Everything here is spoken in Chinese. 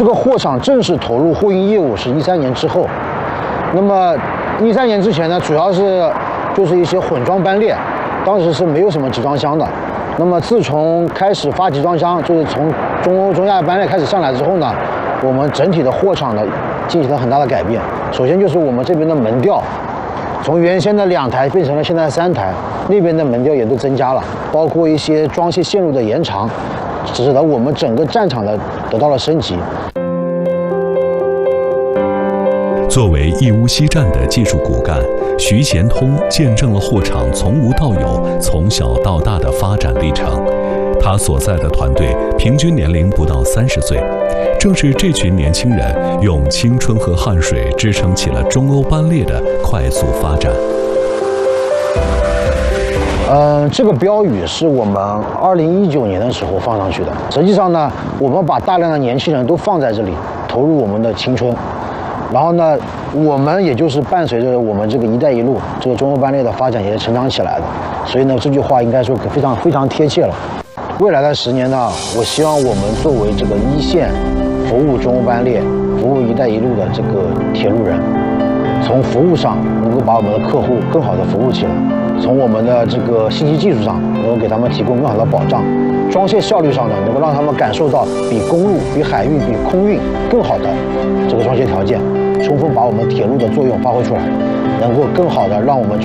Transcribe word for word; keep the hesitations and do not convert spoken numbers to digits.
个货场正式投入货运业务是一三年之后。那么一三年之前呢，主要是就是一些混装班列，当时是没有什么集装箱的。那么自从开始发集装箱，就是从中欧、中亚班列开始上来之后呢，我们整体的货场呢进行了很大的改变。首先就是我们这边的门吊，从原先的两台变成了现在三台，那边的门吊也都增加了，包括一些装卸线路的延长，使得我们整个战场的得到了升级。 作为义乌西站的技术骨干，徐贤通见证了货场从无到有、从小到大的发展历程。他所在的团队平均年龄不到三十岁，正是这群年轻人用青春和汗水支撑起了中欧班列的快速发展。 呃，这个标语是我们二零一九年的时候放上去的。实际上呢，我们把大量的年轻人都放在这里，投入我们的青春。然后呢，我们也就是伴随着我们这个“一带一路”这个中欧班列的发展，也是成长起来的。所以呢，这句话应该说非常非常贴切了。未来的十年呢，我希望我们作为这个一线服务中欧班列、服务“一带一路”的这个铁路人，从服务上能够把我们的客户更好的服务起来，从我们的这个信息技术上能够给他们提供更好的保障，装卸效率上呢，能够让他们感受到比公路、比海运、比空运更好的这个装卸条件，充分把我们铁路的作用发挥出来，能够更好的让我们